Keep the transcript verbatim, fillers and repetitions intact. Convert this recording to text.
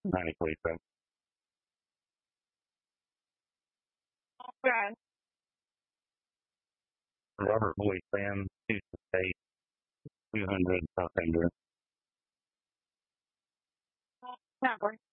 ninety forty-seven. Okay. Robert Boyd Sam, Houston State, two hundred South Andrew. Network.